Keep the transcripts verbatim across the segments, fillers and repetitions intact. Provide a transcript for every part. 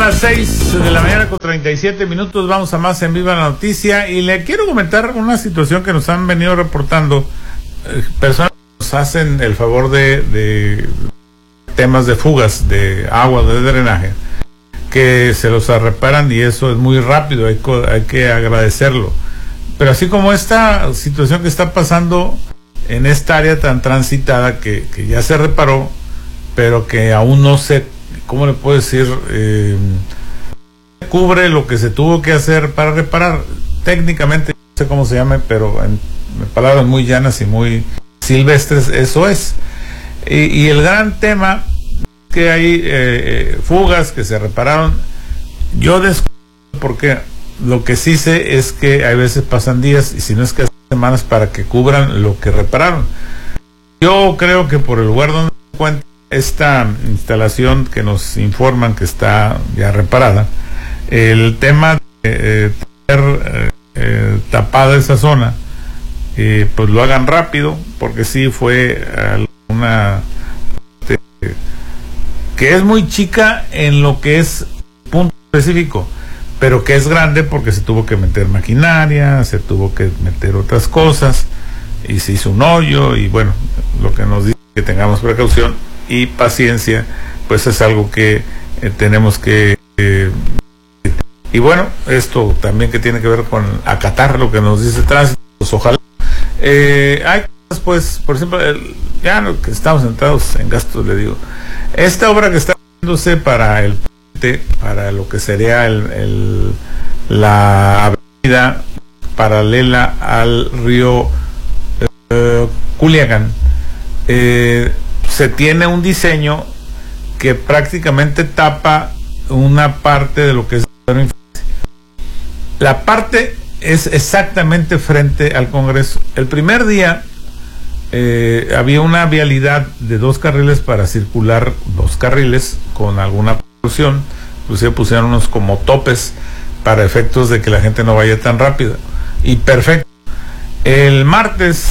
las seis de la mañana con treinta y siete minutos, vamos a más en Viva la Noticia, y le quiero comentar una situación que nos han venido reportando eh, personas que nos hacen el favor de, de temas de fugas de agua, de drenaje, que se los reparan, y eso es muy rápido, hay, hay que agradecerlo. Pero así como esta situación que está pasando en esta área tan transitada, que, que ya se reparó, pero que aún no se, ¿cómo le puedo decir? Eh, cubre lo que se tuvo que hacer para reparar. Técnicamente, no sé cómo se llame, pero en, en palabras muy llanas y muy silvestres, eso es. Y, y el gran tema es que hay eh, fugas que se repararon. Yo desconozco porque lo que sí sé es que hay veces pasan días, y si no es que semanas, para que cubran lo que repararon. Yo creo que por el lugar donde se encuentra esta instalación, que nos informan que está ya reparada, el tema de eh, tener eh, tapada esa zona, eh, pues lo hagan rápido, porque sí fue una eh, que es muy chica en lo que es punto específico, pero que es grande porque se tuvo que meter maquinaria, se tuvo que meter otras cosas, y se hizo un hoyo, y bueno, lo que nos dice que tengamos precaución y paciencia, pues es algo que eh, tenemos que eh, y bueno, esto también que tiene que ver con acatar lo que nos dice tránsito, pues ojalá eh, hay cosas, pues, por ejemplo, el, ya no, que estamos entrados en gastos, le digo, esta obra que está haciéndose para el para lo que sería el, el, la avenida paralela al río eh, Culiacán, eh, se tiene un diseño que prácticamente tapa una parte de lo que es la parte es exactamente frente al Congreso. El primer día eh, había una vialidad de dos carriles para circular, dos carriles con alguna solución, inclusive pusieron unos como topes para efectos de que la gente no vaya tan rápido, y perfecto. El martes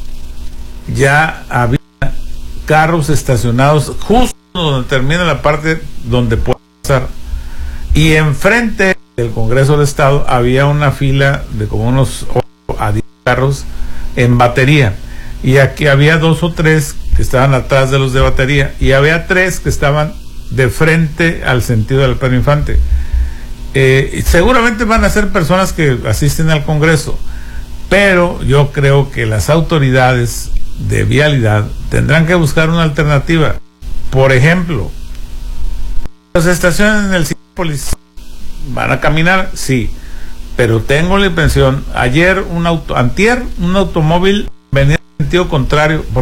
ya había carros estacionados justo donde termina la parte donde puede pasar, y enfrente del Congreso del Estado había una fila de como unos ocho a diez carros en batería, y aquí había dos o tres que estaban atrás de los de batería, y había tres que estaban de frente al sentido del Pedro Infante. Eh, seguramente van a ser personas que asisten al Congreso, pero yo creo que las autoridades de vialidad tendrán que buscar una alternativa. Por ejemplo, las estaciones en el Cinépolis van a caminar, sí, pero tengo la impresión, ayer un auto, antier, un automóvil venía en sentido contrario, por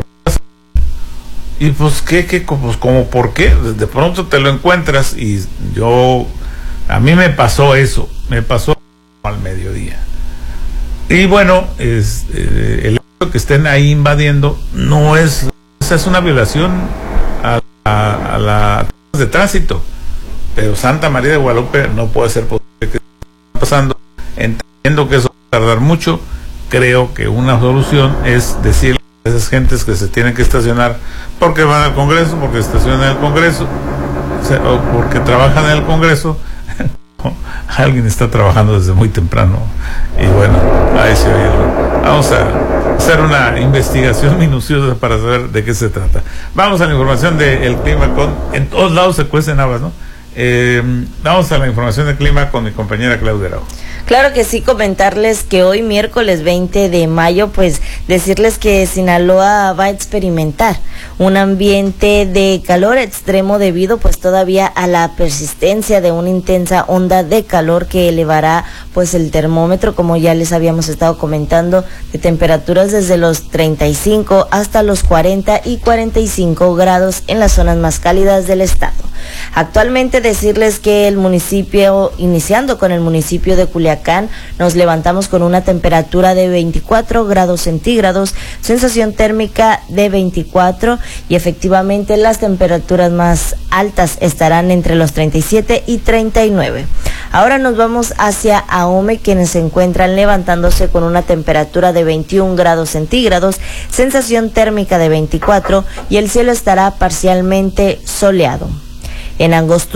y pues qué, qué, pues como por qué, de pronto te lo encuentras, y yo, a mí me pasó eso, me pasó al mediodía, y bueno, es, eh, el hecho que estén ahí invadiendo no es, esa es una violación a, a, a la de tránsito, pero Santa María de Guadalupe no puede ser posible que esté pasando. Entiendo que eso va a tardar mucho, creo que una solución es decir esas gentes que se tienen que estacionar porque van al Congreso, porque estacionan en el Congreso, o porque trabajan en el Congreso. Alguien está trabajando desde muy temprano, y bueno, ahí se oye. Vamos a hacer una investigación minuciosa para saber de qué se trata. Vamos a la información del clima. Con en todos lados se cuecen habas, ¿no? Eh, vamos a la información del clima con mi compañera Claudia Araujo. Claro que sí, comentarles que hoy miércoles veinte de mayo, pues decirles que Sinaloa va a experimentar un ambiente de calor extremo debido pues todavía a la persistencia de una intensa onda de calor que elevará pues el termómetro, como ya les habíamos estado comentando, de temperaturas desde los treinta y cinco hasta los cuarenta y cuarenta y cinco grados en las zonas más cálidas del estado. Actualmente decirles que el municipio, iniciando con el municipio de Culiacán, nos levantamos con una temperatura de veinticuatro grados centígrados, sensación térmica de veinticuatro, y efectivamente las temperaturas más altas estarán entre los treinta y siete y treinta y nueve. Ahora nos vamos hacia Ahome, quienes se encuentran levantándose con una temperatura de veintiún grados centígrados, sensación térmica de veinticuatro, y el cielo estará parcialmente soleado. En Angostura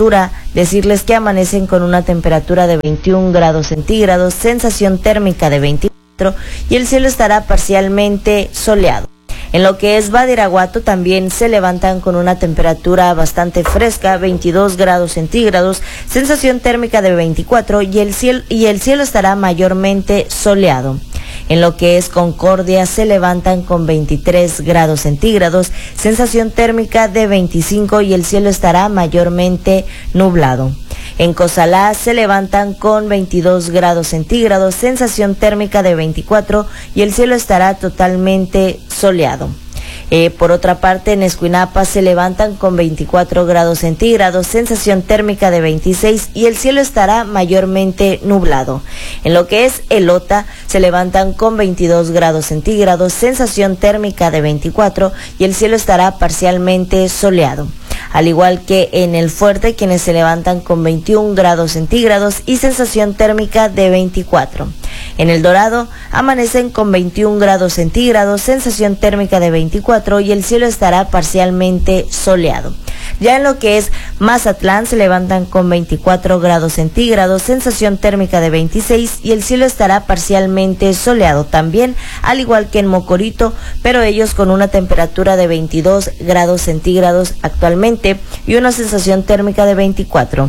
Decirles que amanecen con una temperatura de veintiún grados centígrados, sensación térmica de veinticuatro y el cielo estará parcialmente soleado. En lo que es Badiraguato también se levantan con una temperatura bastante fresca, veintidós grados centígrados, sensación térmica de veinticuatro y el cielo, y el cielo estará mayormente soleado. En lo que es Concordia se levantan con veintitrés grados centígrados, sensación térmica de veinticinco y el cielo estará mayormente nublado. En Cozalá se levantan con veintidós grados centígrados, sensación térmica de veinticuatro y el cielo estará totalmente soleado. Eh, por otra parte, en Escuinapa se levantan con veinticuatro grados centígrados, sensación térmica de veintiséis y el cielo estará mayormente nublado. En lo que es Elota, se levantan con veintidós grados centígrados, sensación térmica de veinticuatro y el cielo estará parcialmente soleado. Al igual que en El Fuerte, quienes se levantan con veintiún grados centígrados y sensación térmica de veinticuatro. En El Dorado amanecen con veintiún grados centígrados, sensación térmica de veinticuatro y el cielo estará parcialmente soleado. Ya en lo que es Mazatlán se levantan con veinticuatro grados centígrados, sensación térmica de veintiséis y el cielo estará parcialmente soleado también, al igual que en Mocorito, pero ellos con una temperatura de veintidós grados centígrados actualmente y una sensación térmica de veinticuatro.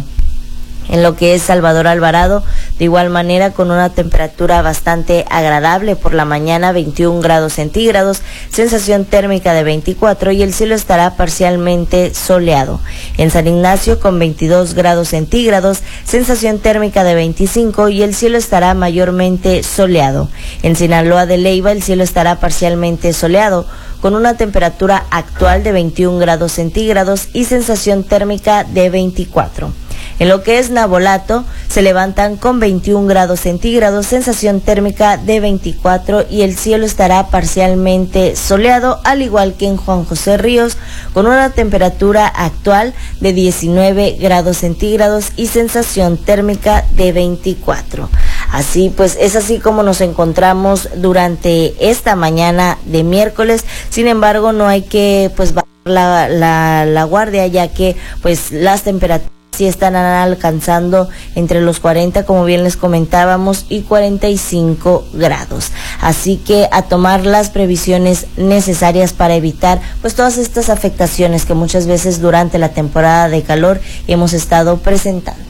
En lo que es Salvador Alvarado, de igual manera con una temperatura bastante agradable por la mañana, veintiún grados centígrados, sensación térmica de veinticuatro y el cielo estará parcialmente soleado. En San Ignacio con veintidós grados centígrados, sensación térmica de veinticinco y el cielo estará mayormente soleado. En Sinaloa de Leyva el cielo estará parcialmente soleado, con una temperatura actual de veintiún grados centígrados y sensación térmica de veinticuatro. En lo que es Nabolato, se levantan con veintiún grados centígrados, sensación térmica de veinticuatro y el cielo estará parcialmente soleado, al igual que en Juan José Ríos, con una temperatura actual de diecinueve grados centígrados y sensación térmica de veinticuatro. Así pues, es así como nos encontramos durante esta mañana de miércoles. Sin embargo, no hay que pues bajar la, la, la guardia, ya que pues las temperaturas sí están alcanzando entre los cuarenta, como bien les comentábamos, y cuarenta y cinco grados. Así que a tomar las previsiones necesarias para evitar pues todas estas afectaciones que muchas veces durante la temporada de calor hemos estado presentando.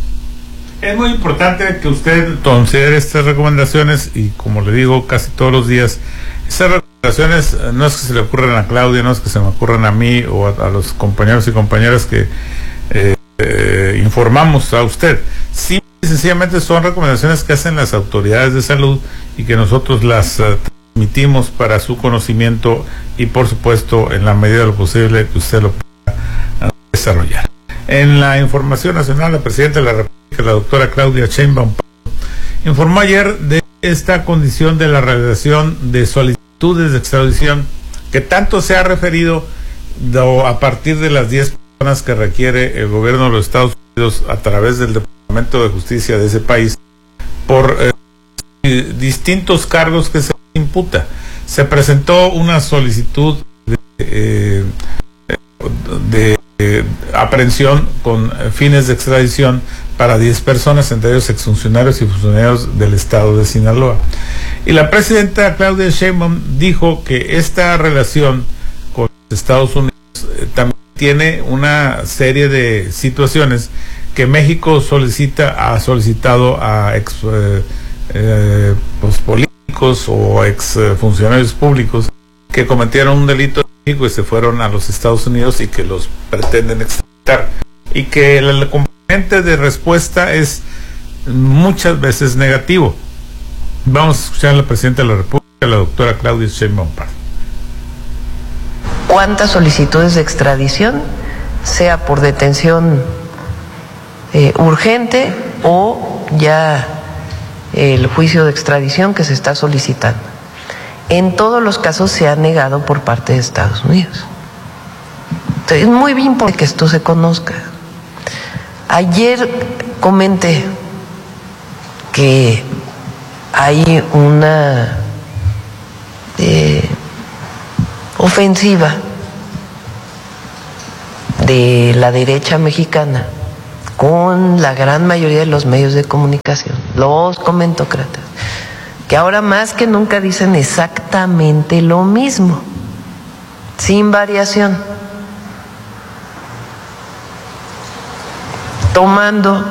Es muy importante que usted considere estas recomendaciones y, como le digo casi todos los días, estas recomendaciones no es que se le ocurran a Claudia, no es que se me ocurran a mí o a, a los compañeros y compañeras que eh, eh, informamos a usted. Sí, sencillamente son recomendaciones que hacen las autoridades de salud y que nosotros las uh, transmitimos para su conocimiento y, por supuesto, en la medida de lo posible que usted lo pueda uh, desarrollar. En la información nacional, la presidenta de la República, la doctora Claudia Sheinbaum, informó ayer de esta condición de la realización de solicitudes de extradición que tanto se ha referido do, a partir de las diez personas que requiere el gobierno de los Estados Unidos a través del Departamento de Justicia de ese país por eh, distintos cargos que se imputa. Se presentó una solicitud de, eh, de Eh, aprehensión con fines de extradición para diez personas, entre ellos exfuncionarios y funcionarios del estado de Sinaloa. Y la presidenta Claudia Sheinbaum dijo que esta relación con los Estados Unidos eh, también tiene una serie de situaciones que México solicita, ha solicitado a ex eh, eh, pues, políticos o ex eh, funcionarios públicos que cometieron un delito y se fueron a los Estados Unidos y que los pretenden extraditar, y que el, el componente de respuesta es muchas veces negativo. Vamos a escuchar a la presidenta de la República, la doctora Claudia Sheinbaum. ¿Cuántas solicitudes de extradición, sea por detención eh, urgente o ya el juicio de extradición que se está solicitando? En todos los casos se ha negado por parte de Estados Unidos. Entonces, es muy bien importante que esto se conozca. Ayer comenté que hay una eh, ofensiva de la derecha mexicana con la gran mayoría de los medios de comunicación, los comentócratas, que ahora más que nunca dicen exactamente lo mismo, sin variación, tomando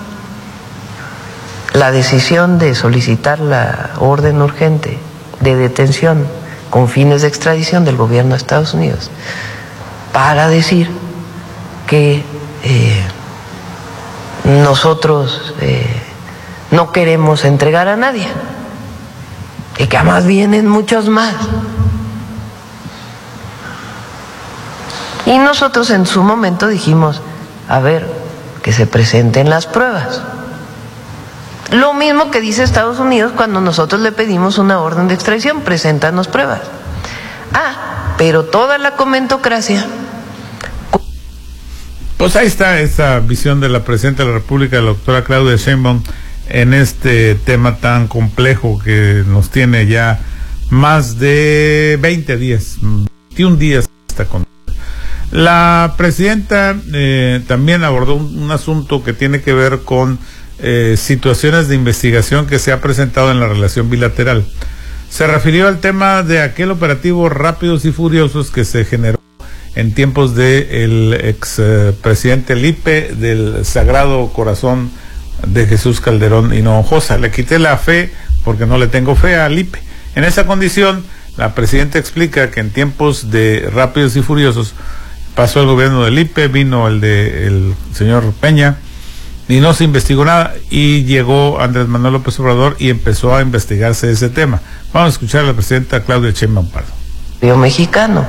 la decisión de solicitar la orden urgente de detención con fines de extradición del gobierno de Estados Unidos para decir que eh, nosotros eh, no queremos entregar a nadie y que además vienen muchos más. Y nosotros en su momento dijimos, a ver, que se presenten las pruebas. Lo mismo que dice Estados Unidos cuando nosotros le pedimos una orden de extradición, preséntanos pruebas. Ah, pero toda la comentocracia. Pues ahí está esa visión de la Presidenta de la República, la doctora Claudia Sheinbaum, en este tema tan complejo que nos tiene ya más de veinte días, veintiún días hasta con. La Presidenta eh, también abordó un, un asunto que tiene que ver con Eh, situaciones de investigación que se ha presentado en la relación bilateral. Se refirió al tema de aquel operativo Rápidos y Furiosos que se generó en tiempos del ex eh, presidente Lipe del Sagrado Corazón de Jesús Calderón Hinojosa. Le quité la fe porque no le tengo fe a Lipe. En esa condición, la Presidenta explica que en tiempos de Rápidos y Furiosos pasó el gobierno de Lipe, vino el de el señor Peña, y no se investigó nada, y llegó Andrés Manuel López Obrador y empezó a investigarse ese tema. Vamos a escuchar a la Presidenta Claudia Sheinbaum Pardo. Río Mexicano.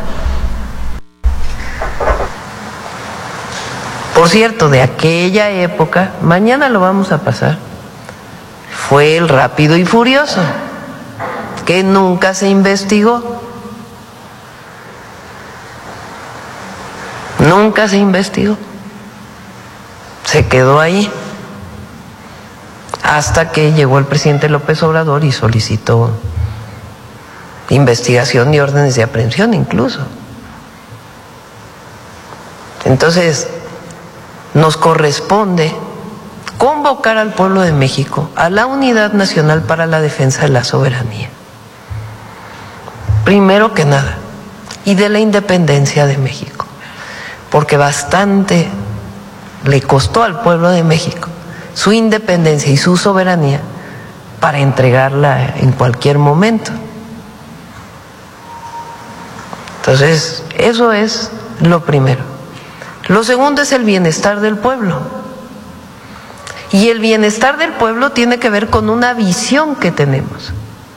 Por cierto, de aquella época, mañana lo vamos a pasar, fue el Rápido y Furioso, que nunca se investigó. Nunca se investigó. Se quedó ahí hasta que llegó el presidente López Obrador y solicitó investigación y órdenes de aprehensión incluso. Entonces, nos corresponde convocar al pueblo de México a la Unidad Nacional para la Defensa de la Soberanía, primero que nada, y de la independencia de México, porque bastante le costó al pueblo de México su independencia y su soberanía para entregarla en cualquier momento. Entonces, eso es lo primero. Lo segundo es el bienestar del pueblo. Y el bienestar del pueblo tiene que ver con una visión que tenemos.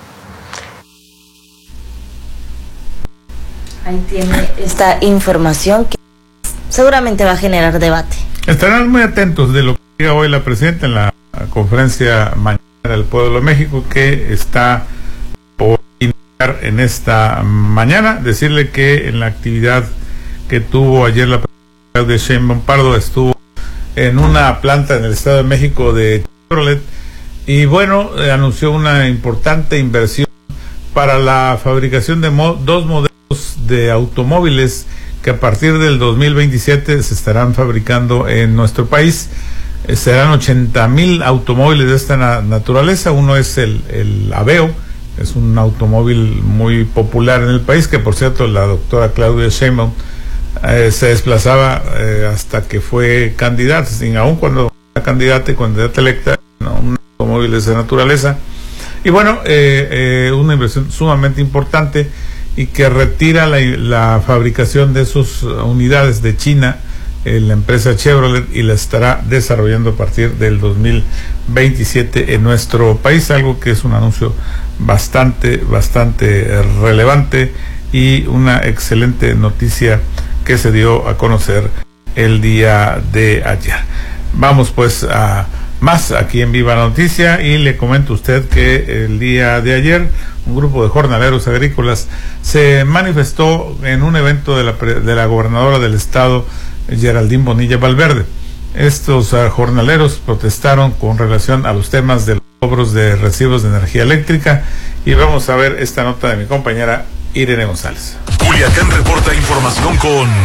Ahí tiene esta información que seguramente va a generar debate. Estarán muy atentos de lo que diga hoy la Presidenta en la conferencia mañana del Pueblo de México, que está por iniciar en esta mañana. Decirle que en la actividad que tuvo ayer la Presidenta de Sheinbaum Pardo estuvo en una planta en el Estado de México de Chevrolet y bueno, eh, anunció una importante inversión para la fabricación de mo- dos modelos de automóviles que a partir del dos mil veintisiete se estarán fabricando en nuestro país. Eh, serán ochenta mil automóviles de esta na- naturaleza. Uno es el, el Aveo, es un automóvil muy popular en el país, que por cierto la doctora Claudia Sheinbaum eh, se desplazaba eh, hasta que fue candidata, sin aún cuando era candidata y candidata electa, ¿no? Un automóvil de esa naturaleza. Y bueno, eh, eh, una inversión sumamente importante, y que retira la, la fabricación de esas unidades de China, eh, la empresa Chevrolet, y la estará desarrollando a partir del dos mil veintisiete en nuestro país, algo que es un anuncio bastante, bastante relevante y una excelente noticia que se dio a conocer el día de ayer. Vamos pues a más aquí en Viva la Noticia, y le comento a usted que el día de ayer un grupo de jornaleros agrícolas se manifestó en un evento de la, de la gobernadora del estado, Geraldine Bonilla Valverde. Estos uh, jornaleros protestaron con relación a los temas de los cobros de recibos de energía eléctrica, y vamos a ver esta nota de mi compañera Irene González. Culiacán reporta información con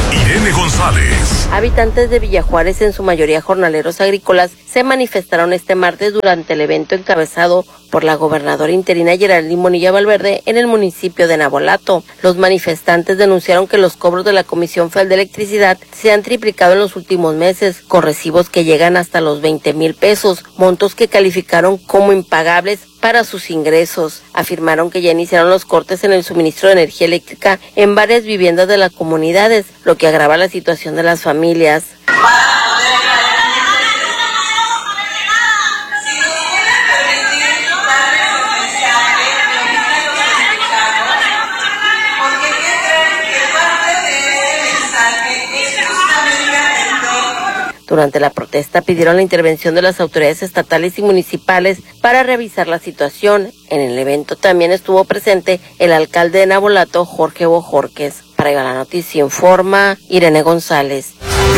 Irene González. Habitantes de Villajuárez, en su mayoría jornaleros agrícolas, se manifestaron este martes durante el evento encabezado por la gobernadora interina Geraldine Bonilla Valverde en el municipio de Navolato. Los manifestantes denunciaron que los cobros de la Comisión Federal de Electricidad se han triplicado en los últimos meses, con recibos que llegan hasta los veinte mil pesos, montos que calificaron como impagables para sus ingresos. Afirmaron que ya iniciaron los cortes en el suministro de energía eléctrica en varias viviendas de las comunidades, lo que agrava la situación de las familias. Durante la protesta pidieron la intervención de las autoridades estatales y municipales para revisar la situación. En el evento también estuvo presente el alcalde de Navolato, Jorge Bojorquez. Para Viva la Noticia informa Irene González.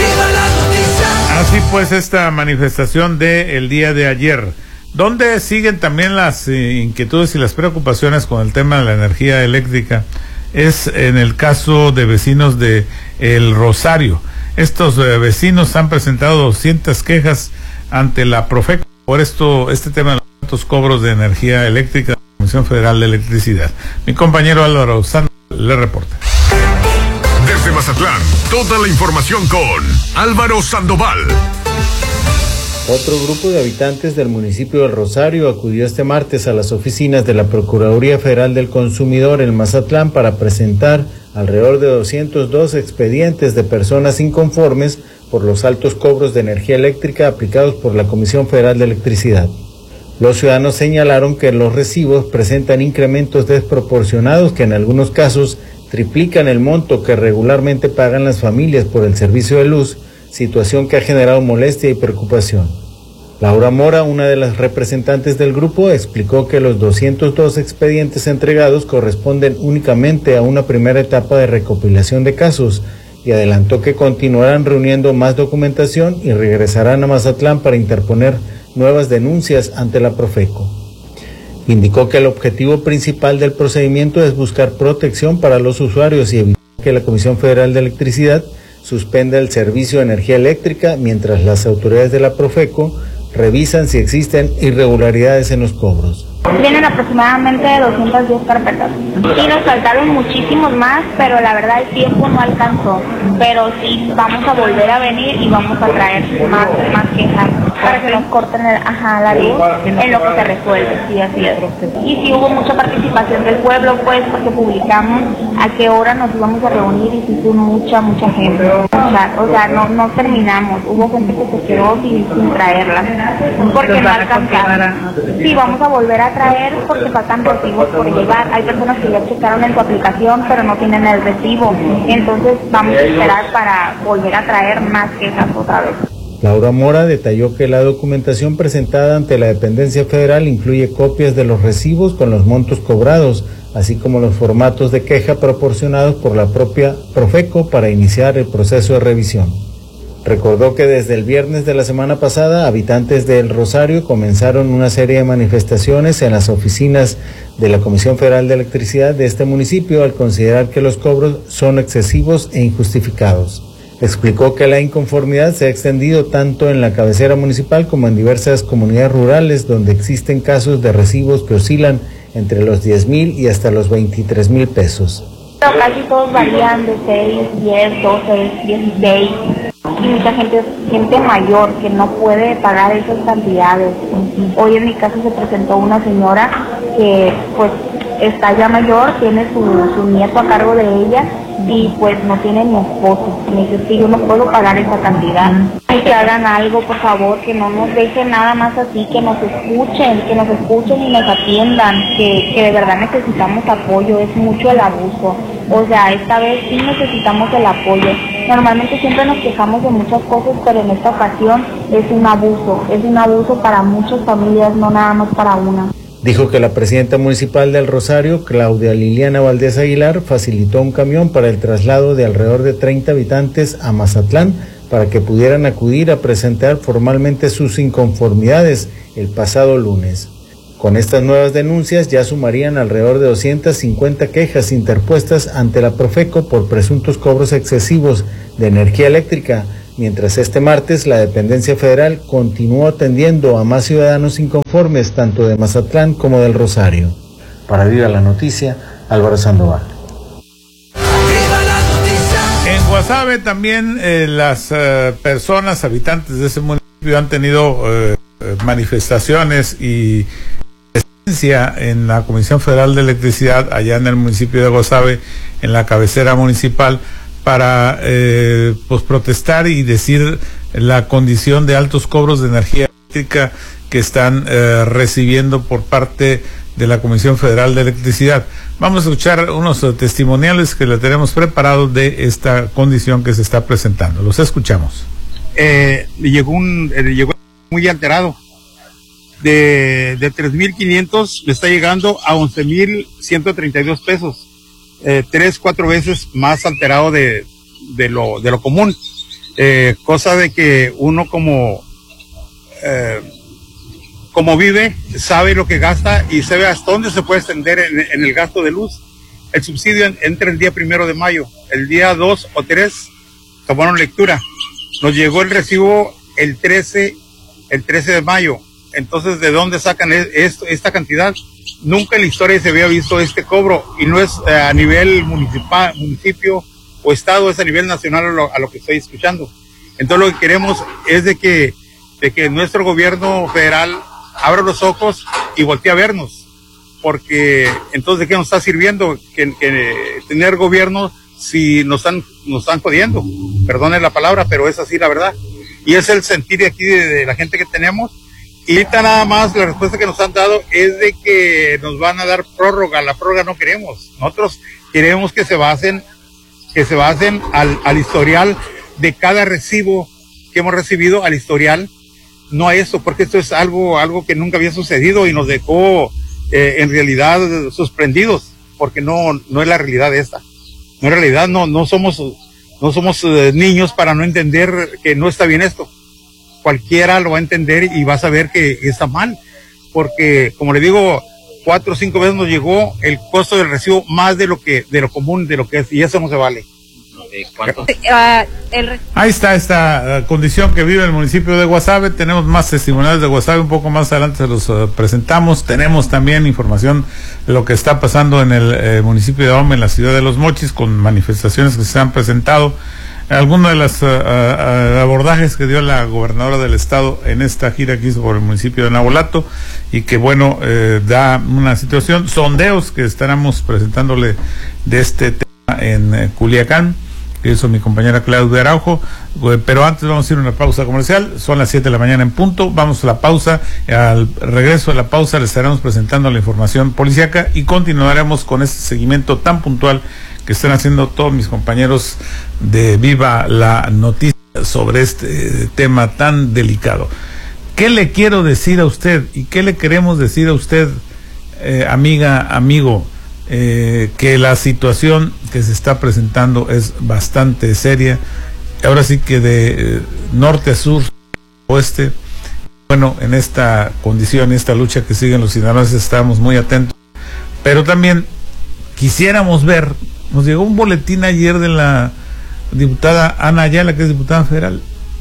Así pues, esta manifestación del día de ayer, donde siguen también las eh, inquietudes y las preocupaciones con el tema de la energía eléctrica, es en el caso de vecinos de El Rosario. Estos eh, vecinos han presentado doscientas quejas ante la Profeco por esto, este tema de los altos cobros de energía eléctrica de la Comisión Federal de Electricidad. Mi compañero Álvaro Sandoval le reporta. Desde Mazatlán, toda la información con Álvaro Sandoval. Otro grupo de habitantes del municipio del Rosario acudió este martes a las oficinas de la Procuraduría Federal del Consumidor en Mazatlán para presentar alrededor de doscientos dos expedientes de personas inconformes por los altos cobros de energía eléctrica aplicados por la Comisión Federal de Electricidad. Los ciudadanos señalaron que los recibos presentan incrementos desproporcionados que en algunos casos triplican el monto que regularmente pagan las familias por el servicio de luz, situación que ha generado molestia y preocupación. Laura Mora, una de las representantes del grupo, explicó que los doscientos dos expedientes entregados corresponden únicamente a una primera etapa de recopilación de casos y adelantó que continuarán reuniendo más documentación y regresarán a Mazatlán para interponer nuevas denuncias ante la Profeco. Indicó que el objetivo principal del procedimiento es buscar protección para los usuarios y evitar que la Comisión Federal de Electricidad suspenda el servicio de energía eléctrica mientras las autoridades de la Profeco revisan si existen irregularidades en los cobros. Vienen aproximadamente doscientas diez carpetas y nos faltaron muchísimos más, pero la verdad el tiempo no alcanzó. Pero sí vamos a volver a venir y vamos a traer más, más quejas para que nos corten el, ajá, la luz en lo que se resuelve, sí, así es. Y sí hubo mucha participación del pueblo, pues, porque publicamos a qué hora nos íbamos a reunir y sí fue mucha, mucha gente. O sea, o sea no, no terminamos, hubo gente que se quedó sin, sin traerlas, porque no alcanzaron. Sí, vamos a volver a traer porque faltan recibos por llevar. Hay personas que ya checaron en su aplicación pero no tienen el recibo, entonces vamos a esperar para volver a traer más quejas otra vez. Laura Mora detalló que la documentación presentada ante la dependencia federal incluye copias de los recibos con los montos cobrados, así como los formatos de queja proporcionados por la propia Profeco para iniciar el proceso de revisión. Recordó que desde el viernes de la semana pasada, habitantes de El Rosario comenzaron una serie de manifestaciones en las oficinas de la Comisión Federal de Electricidad de este municipio al considerar que los cobros son excesivos e injustificados. Explicó que la inconformidad se ha extendido tanto en la cabecera municipal como en diversas comunidades rurales donde existen casos de recibos que oscilan entre los diez mil y hasta los veintitrés mil pesos. Casi todos varían de seis, diez, doce, dieciséis. Y mucha gente, gente mayor que no puede pagar esas cantidades. Hoy en mi casa se presentó una señora que pues está ya mayor, tiene su, su nieto a cargo de ella y pues no tiene ni esposo. Me dice que yo no puedo pagar esa cantidad. Y que hagan algo, por favor, que no nos dejen nada más así, que nos escuchen, que nos escuchen y nos atiendan, que, que de verdad necesitamos apoyo, es mucho el abuso. O sea, esta vez sí necesitamos el apoyo. Normalmente siempre nos quejamos de muchas cosas, pero en esta ocasión es un abuso, es un abuso para muchas familias, no nada más para una. Dijo que la presidenta municipal del Rosario, Claudia Liliana Valdés Aguilar, facilitó un camión para el traslado de alrededor de treinta habitantes a Mazatlán para que pudieran acudir a presentar formalmente sus inconformidades el pasado lunes. Con estas nuevas denuncias ya sumarían alrededor de doscientas cincuenta quejas interpuestas ante la Profeco por presuntos cobros excesivos de energía eléctrica, mientras este martes la dependencia federal continuó atendiendo a más ciudadanos inconformes tanto de Mazatlán como del Rosario. Para Viva la Noticia, Álvaro Sandoval. En Guasave también eh, las eh, personas habitantes de ese municipio han tenido eh, manifestaciones y presencia en la Comisión Federal de Electricidad allá en el municipio de Guasave, en la cabecera municipal, para eh, pues protestar y decir la condición de altos cobros de energía eléctrica que están eh, recibiendo por parte de la Comisión Federal de Electricidad. Vamos a escuchar unos uh, testimoniales que le tenemos preparados de esta condición que se está presentando. Los escuchamos. Eh, llegó un eh, llegó muy alterado. De, de tres mil quinientos me está llegando a once mil ciento treinta y dos pesos. Eh, tres, cuatro veces más alterado de, de lo, de lo común. Eh, cosa de que uno como, eh, como vive, sabe lo que gasta y sabe hasta dónde se puede extender en, en el gasto de luz. El subsidio en, entra el día primero de mayo. El día dos o tres tomaron lectura. Nos llegó el recibo el trece, el trece de mayo. Entonces, ¿de dónde sacan esto, esta cantidad? Nunca en la historia se había visto este cobro, y no es eh, a nivel municipal, municipio o estado, es a nivel nacional a lo, a lo que estoy escuchando. Entonces, lo que queremos es de que, de que nuestro gobierno federal abra los ojos y voltee a vernos, porque entonces, ¿de qué nos está sirviendo que, que tener gobierno si nos están, nos están jodiendo? Perdone la palabra, pero es así la verdad. Y es el sentir de aquí de, de la gente que tenemos. Y ahorita nada más la respuesta que nos han dado es de que nos van a dar prórroga. La prórroga no queremos. Nosotros queremos que se basen, que se basen al, al historial de cada recibo que hemos recibido, al historial, no a esto, porque esto es algo, algo que nunca había sucedido y nos dejó eh, en realidad sorprendidos, porque no, no es la realidad esta. No en realidad no, no somos, no somos eh, niños para no entender que no está bien esto. Cualquiera lo va a entender y va a saber que está mal, porque como le digo, cuatro o cinco veces nos llegó el costo del recibo más de lo que, de lo común, de lo que es, y eso no se vale. ¿Cuánto? Ahí está esta uh, condición que vive el municipio de Guasave. Tenemos más testimoniales de Guasave, un poco más adelante se los uh, presentamos. Tenemos también información de lo que está pasando en el eh, municipio de Ahome, en la ciudad de Los Mochis, con manifestaciones que se han presentado. Algunos de los uh, uh, abordajes que dio la gobernadora del estado en esta gira que hizo por el municipio de Nabolato, y que bueno, eh, da una situación, sondeos que estaremos presentándole de este tema en eh, Culiacán, que hizo mi compañera Claudia Araujo. Eh, pero antes vamos a ir a una pausa comercial. Son las siete de la mañana en punto. Vamos a la pausa. Al regreso de la pausa le estaremos presentando la información policíaca y continuaremos con este seguimiento tan puntual que están haciendo todos mis compañeros de Viva la Noticia sobre este tema tan delicado. ¿Qué le quiero decir a usted y qué le queremos decir a usted, eh, amiga, amigo? Eh, que la situación que se está presentando es bastante seria. Ahora sí que de eh, norte a sur, oeste, bueno, en esta condición, en esta lucha que siguen los sinaloenses, estamos muy atentos, pero también quisiéramos ver. Nos llegó un boletín ayer de la diputada Ana Ayala, que es diputada federal,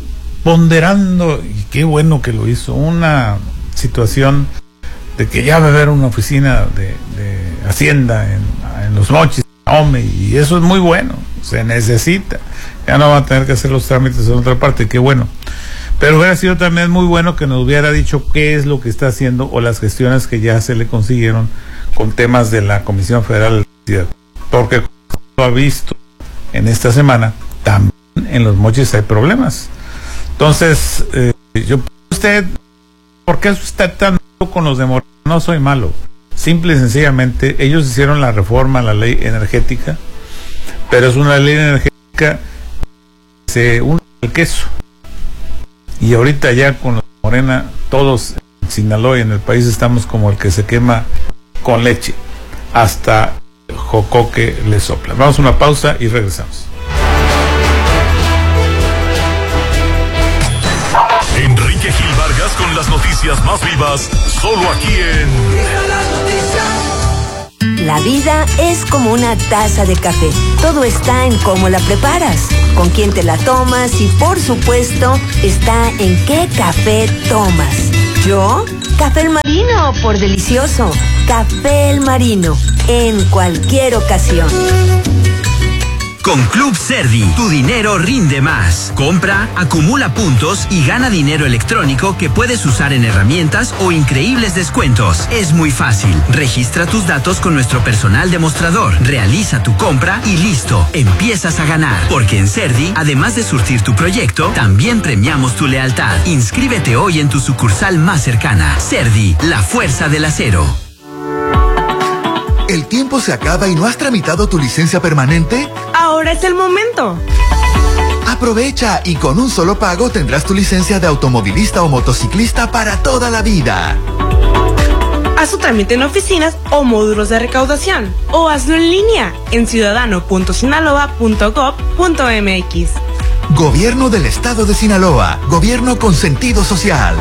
ponderando, y qué bueno que lo hizo, una situación de que ya va a haber una oficina de, de Hacienda en, en Los Mochis, Ahome, y eso es muy bueno, se necesita. Ya no va a tener que hacer los trámites en otra parte, qué bueno. Pero hubiera sido también muy bueno que nos hubiera dicho qué es lo que está haciendo o las gestiones que ya se le consiguieron con temas de la Comisión Federal de Electricidad. Porque ha visto en esta semana, también en Los Mochis hay problemas. Entonces, eh, yo, usted, ¿por qué está tan malo con los de Morena? No soy malo. Simple y sencillamente, ellos hicieron la reforma a la ley energética, pero es una ley energética que se une el queso. Y ahorita ya con los de Morena, todos en Sinaloa y en el país estamos como el que se quema con leche. Hasta jocoque le sopla. Vamos a una pausa y regresamos. Enrique Gil Vargas con las noticias más vivas, solo aquí en... La vida es como una taza de café. Todo está en cómo la preparas, con quién te la tomas y, por supuesto, está en qué café tomas. ¿Yo? Café El Marino, por delicioso. Café El Marino, en cualquier ocasión. Con Club Serdi, tu dinero rinde más. Compra, acumula puntos y gana dinero electrónico que puedes usar en herramientas o increíbles descuentos. Es muy fácil. Registra tus datos con nuestro personal demostrador. Realiza tu compra y listo. Empiezas a ganar. Porque en Serdi, además de surtir tu proyecto, también premiamos tu lealtad. Inscríbete hoy en tu sucursal más cercana. Serdi, la fuerza del acero. ¿El tiempo se acaba y no has tramitado tu licencia permanente? Ahora es el momento. Aprovecha y con un solo pago tendrás tu licencia de automovilista o motociclista para toda la vida. Haz tu trámite en oficinas o módulos de recaudación o hazlo en línea en ciudadano punto sinaloa punto gob punto mx. Gobierno del Estado de Sinaloa. Gobierno con sentido social.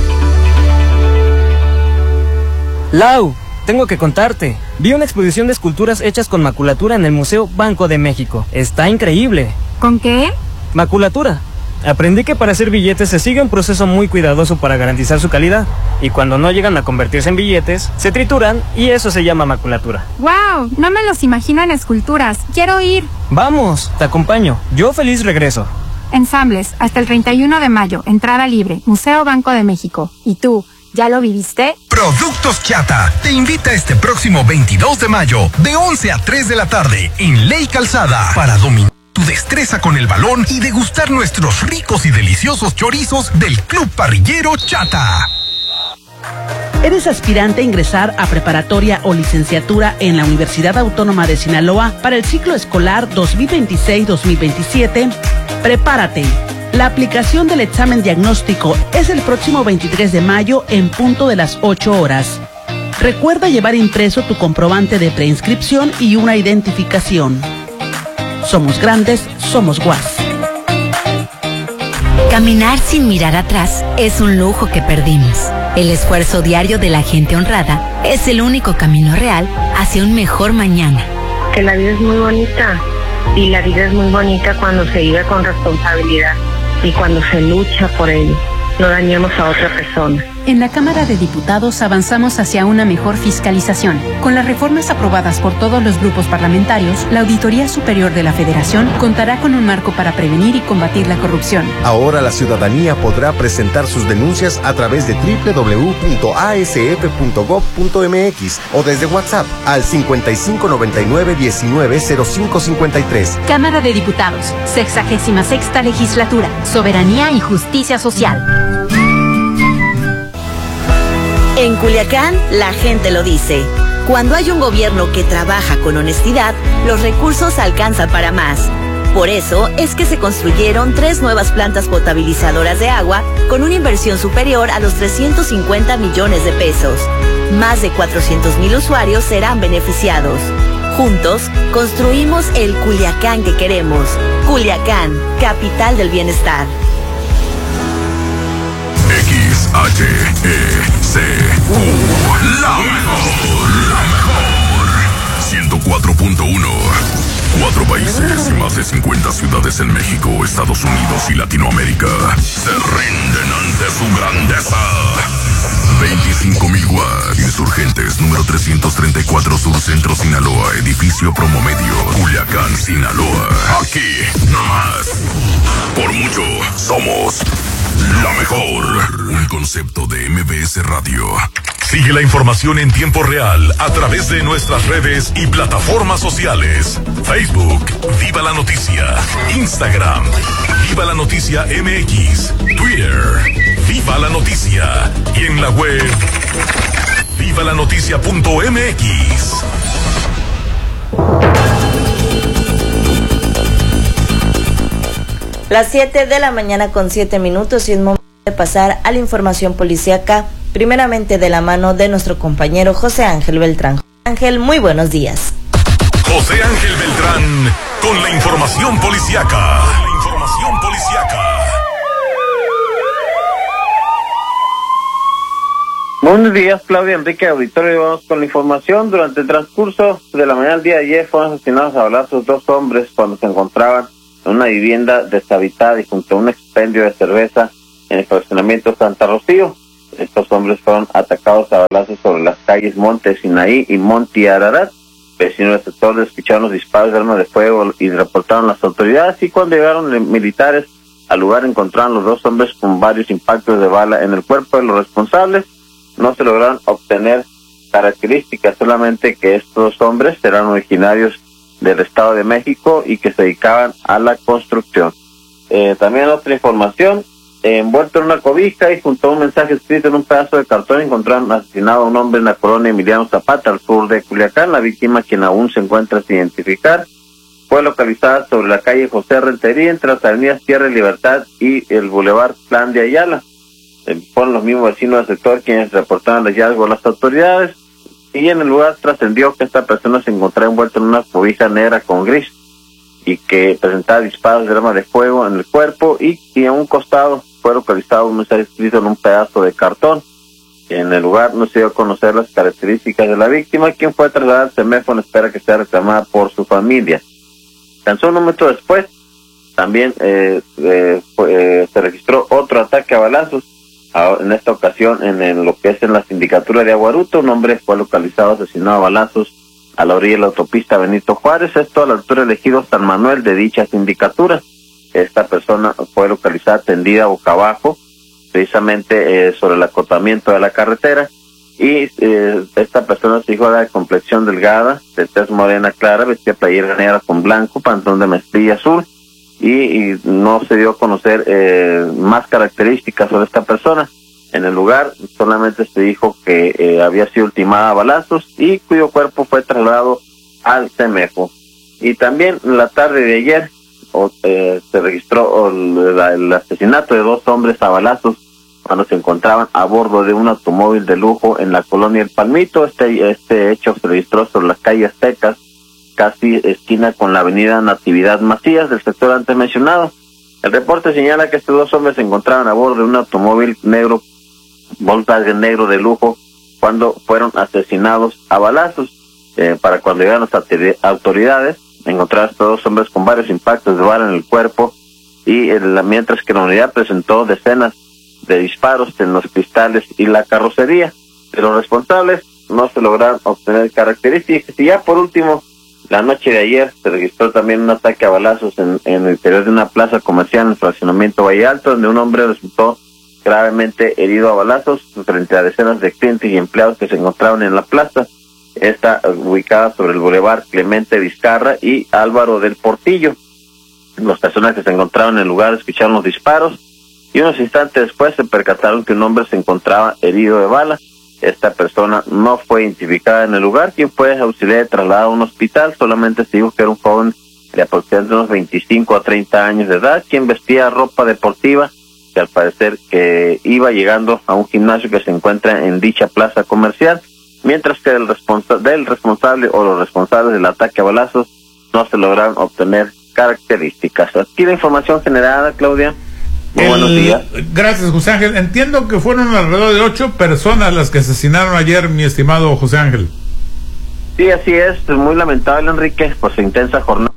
Lau, tengo que contarte. Vi una exposición de esculturas hechas con maculatura en el Museo Banco de México. Está increíble. ¿Con qué? Maculatura. Aprendí que para hacer billetes se sigue un proceso muy cuidadoso para garantizar su calidad. Y cuando no llegan a convertirse en billetes, se trituran y eso se llama maculatura. ¡Wow! No me los imagino en esculturas. Quiero ir. Vamos, te acompaño. Yo feliz regreso. Ensambles, hasta el treinta y uno de mayo. Entrada libre. Museo Banco de México. ¿Y tú? ¿Ya lo viviste? Productos Chata te invita este próximo veintidós de mayo de once a tres de la tarde en Ley Calzada para dominar tu destreza con el balón y degustar nuestros ricos y deliciosos chorizos del Club Parrillero Chata. ¿Eres aspirante a ingresar a preparatoria o licenciatura en la Universidad Autónoma de Sinaloa para el ciclo escolar dos mil veintiséis dos mil veintisiete? Prepárate. La aplicación del examen diagnóstico es el próximo veintitrés de mayo en punto de las ocho horas. Recuerda llevar impreso tu comprobante de preinscripción y una identificación. Somos grandes, somos U A S. Caminar sin mirar atrás es un lujo que perdimos. El esfuerzo diario de la gente honrada es el único camino real hacia un mejor mañana. Que la vida es muy bonita y la vida es muy bonita cuando se vive con responsabilidad y cuando se lucha por ello. No dañemos a otra persona. En la Cámara de Diputados avanzamos hacia una mejor fiscalización. Con las reformas aprobadas por todos los grupos parlamentarios, la Auditoría Superior de la Federación contará con un marco para prevenir y combatir la corrupción. Ahora la ciudadanía podrá presentar sus denuncias a través de doble u doble u doble u punto a s f punto gob punto m x o desde WhatsApp al cincuenta y cinco noventa y nueve diecinueve cero cinco cincuenta y tres. Cámara de Diputados, sexagésima sexta legislatura, soberanía y justicia social. En Culiacán, la gente lo dice. Cuando hay un gobierno que trabaja con honestidad, los recursos alcanzan para más. Por eso es que se construyeron tres nuevas plantas potabilizadoras de agua con una inversión superior a los trescientos cincuenta millones de pesos. Más de cuatrocientos mil usuarios serán beneficiados. Juntos, construimos el Culiacán que queremos. Culiacán, capital del bienestar. X H E C U, la mejor, la mejor. ciento cuatro punto uno. Cuatro países y más de cincuenta ciudades en México, Estados Unidos y Latinoamérica se rinden ante su grandeza. veinticinco mil watts. Insurgentes número trescientos treinta y cuatro Sur Centro Sinaloa, edificio Promomedio, Culiacán, Sinaloa. Aquí, no más. Por mucho, somos la mejor. Un concepto de M B S Radio. Sigue la información en tiempo real a través de nuestras redes y plataformas sociales. Facebook, Viva la Noticia. Instagram, Viva la Noticia M X. Twitter, Viva la Noticia. Y en la web, viva la noticia punto m x. Las siete de la mañana con siete minutos y es momento de pasar a la información policíaca, primeramente de la mano de nuestro compañero José Ángel Beltrán. Ángel, muy buenos días. José Ángel Beltrán con la información policíaca. La información policíaca. Buenos días, Claudia, Enrique, auditorio. Vamos con la información. Durante el transcurso de la mañana del día de ayer fueron asesinados a balazos dos hombres cuando se encontraban en una vivienda deshabitada y junto a un expendio de cerveza en el fraccionamiento Santa Rocío. Estos hombres fueron atacados a balazos sobre las calles Monte Sinaí y Monte Ararat. Vecinos del sector escucharon los disparos de armas de fuego y reportaron las autoridades, y cuando llegaron los militares al lugar encontraron los dos hombres con varios impactos de bala en el cuerpo de los responsables. No se lograron obtener características, solamente que estos hombres eran originarios del Estado de México y que se dedicaban a la construcción. Eh, también otra información, eh, envuelto en una cobija y junto a un mensaje escrito en un pedazo de cartón encontraron asesinado a un hombre en la colonia Emiliano Zapata, al sur de Culiacán. La víctima, quien aún se encuentra sin identificar, fue localizada sobre la calle José Rentería, entre las avenidas Tierra y Libertad y el Boulevard Plan de Ayala. Fueron los mismos vecinos del sector quienes reportaron el hallazgo a las autoridades, y en el lugar trascendió que esta persona se encontraba envuelta en una cobija negra con gris y que presentaba disparos de arma de fuego en el cuerpo, y, y a un costado fue localizado un mensaje escrito en un pedazo de cartón. En el lugar no se dio a conocer las características de la víctima, quien fue trasladada al CEMEFO en espera que sea reclamada por su familia. Tan solo un momento después, también eh, eh, fue, eh, se registró otro ataque a balazos. En esta ocasión, en, en lo que es en la sindicatura de Aguaruto, un hombre fue localizado asesinado a balazos a la orilla de la autopista Benito Juárez, esto a la altura del ejido San Manuel de dicha sindicatura. Esta persona fue localizada tendida boca abajo, precisamente eh, sobre el acotamiento de la carretera, y eh, esta persona se dijo de complexión delgada, de tez morena clara, vestía playera negra con blanco, pantalón de mezclilla azul, Y, y no se dio a conocer eh, más características sobre esta persona. En el lugar solamente se dijo que eh, había sido ultimada a balazos y cuyo cuerpo fue trasladado al CEMEFO. Y también en la tarde de ayer o, eh, se registró o, la, el asesinato de dos hombres a balazos cuando se encontraban a bordo de un automóvil de lujo en la colonia El Palmito. Este, este hecho se registró sobre las calles Tecas, casi esquina con la avenida Natividad Macías del sector antes mencionado. El reporte señala que estos dos hombres se encontraban a bordo de un automóvil negro, Volkswagen negro de lujo, cuando fueron asesinados a balazos. Eh, para cuando llegaron las autoridades, encontraron a estos dos hombres con varios impactos de bala en el cuerpo, y el, mientras que la unidad presentó decenas de disparos en los cristales y la carrocería. De los responsables no se lograron obtener características. Y ya por último, la noche de ayer se registró también un ataque a balazos en, en el interior de una plaza comercial en el fraccionamiento Valle Alto, donde un hombre resultó gravemente herido a balazos frente a decenas de clientes y empleados que se encontraban en la plaza. Está ubicada sobre el Boulevard Clemente Vizcarra y Álvaro del Portillo. Las personas que se encontraban en el lugar escucharon los disparos y unos instantes después se percataron que un hombre se encontraba herido de bala. Esta persona no fue identificada en el lugar. Quien fue auxiliado y trasladado a un hospital, solamente se dijo que era un joven de aproximadamente unos veinticinco a treinta años de edad, quien vestía ropa deportiva, que al parecer que iba llegando a un gimnasio que se encuentra en dicha plaza comercial, mientras que del, responsa del responsable o los responsables del ataque a balazos no se lograron obtener características. Aquí la información generada, Claudia. Muy El, buenos días. Gracias, José Ángel. Entiendo que fueron alrededor de ocho personas las que asesinaron ayer, mi estimado José Ángel. Sí, así es. Muy lamentable, Enrique, por su intensa jornada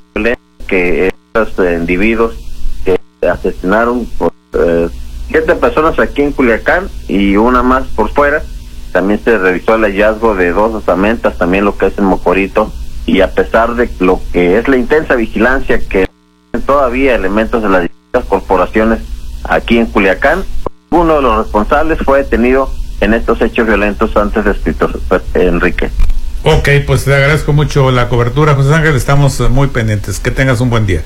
que estos eh, individuos que asesinaron por eh, siete personas aquí en Culiacán y una más por fuera. También se realizó el hallazgo de dos osamentas, también lo que es en Mocorito, y a pesar de lo que es la intensa vigilancia que todavía elementos de las distintas corporaciones aquí en Culiacán, uno de los responsables fue detenido en estos hechos violentos antes descritos, Enrique. Ok, pues te agradezco mucho la cobertura, José Ángel, estamos muy pendientes. Que tengas un buen día.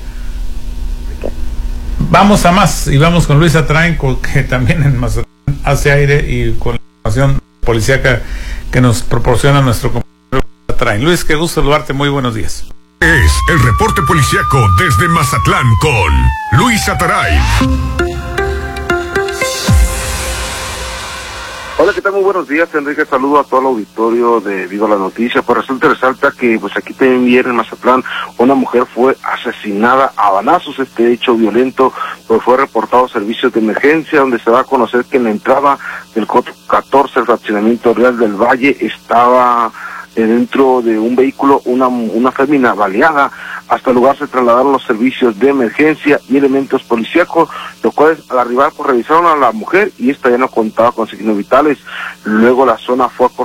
Okay. Vamos a más, y vamos con Luis Atrain, que también en Mazatlán hace aire, y con la información policíaca que nos proporciona nuestro compañero Atrain. Luis, qué gusto saludarte, muy buenos días. Es el reporte policíaco desde Mazatlán con Luis Ataray. Hola, ¿qué tal? Muy buenos días, Enrique. Saludo a todo el auditorio de Viva la Noticia. Pues resulta y resalta que pues aquí también en Mazatlán una mujer fue asesinada a balazos. Este hecho violento pues fue reportado a servicios de emergencia, donde se va a conocer que en la entrada del catorce, el fraccionamiento Real del Valle, estaba dentro de un vehículo una, una fémina baleada. Hasta el lugar se trasladaron los servicios de emergencia y elementos policíacos, los cuales al arribar pues revisaron a la mujer y esta ya no contaba con signos vitales. Luego la zona fue